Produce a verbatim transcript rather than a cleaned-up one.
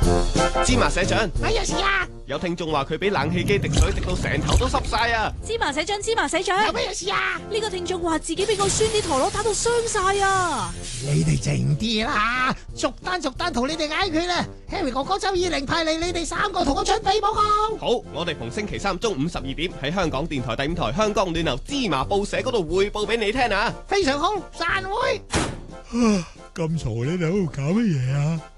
芝麻社長， 乜嘢事啊？ 有聽眾話佢俾冷氣機滴水滴到成頭都濕晒啊！ 芝麻社長，芝麻社長， 有乜嘢事啊？ 呢個聽眾話自己俾個酸啲陀螺打到傷晒啊！ 你哋靜啲啦，逐單逐單同你哋解決啦。Harry 哥哥周以玲派嚟你哋三個同我準備報告。 好，我哋逢星期三中午十二點喺香港電台第五台香港暖流芝麻報社嗰度匯報俾你聽啊！ 非常好，散會。 咁嘈，你哋喺度搞乜嘢啊？